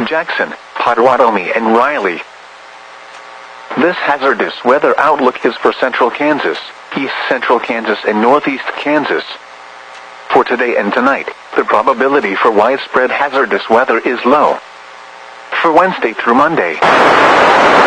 Jackson, Potawatomi and Riley. This hazardous weather outlook is for central Kansas, east central Kansas and northeast Kansas. For today and tonight, the probability for widespread hazardous weather is low. For Wednesday through Monday.